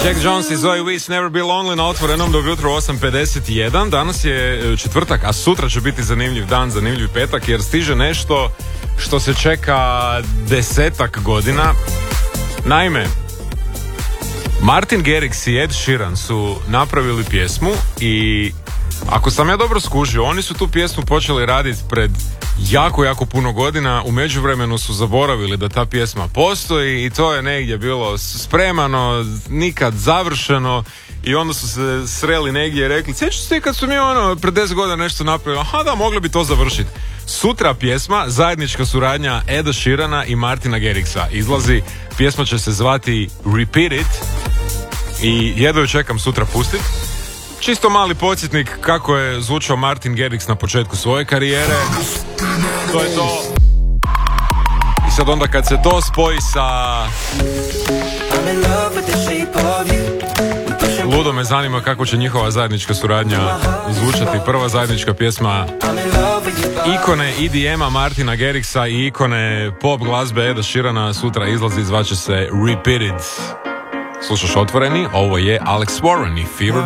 Jack Jones i Zoe Wiss, Never Be Lonely na Otvorenom, dobro jutro, 8:51. Danas je četvrtak, a sutra će biti zanimljiv dan, zanimljiv petak, jer stiže nešto što se čeka 10 godina. Naime, Martin Garrix i Ed Sheeran su napravili pjesmu i ako sam ja dobro skužio, oni su tu pjesmu počeli raditi pred jako puno godina. U međuvremenu su zaboravili da ta pjesma postoji i to je negdje bilo spremano, nikad završeno, i onda su se sreli negdje i rekli, sjećaš se kad su mi pred 10 godina nešto napravili, aha da, mogli bi to završiti. Sutra pjesma, zajednička suradnja Eda Sheerana i Martina Garrixa izlazi. Pjesma će se zvati Repeat It i jedva ju čekam sutra pustiti. Čisto mali podsjetnik kako je zvučao Martin Garrix na početku svoje karijere. To je to. I sad onda kad se to spoji sa... Ludo me zanima kako će njihova zajednička suradnja zvučati. Prva zajednička pjesma ikone EDM-a Martina Garrixa i ikone pop glazbe Eda Sheerana sutra izlazi, zvaće se Repeat It. Slušaš Otvoreni, ovo je Alex Warren i Fever